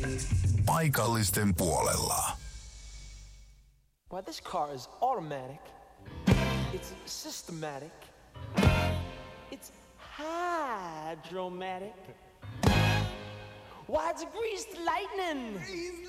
Paikallisten puolella. Why, this car is automatic. It's systematic. It's hydromatic. Why, it's greased lightning.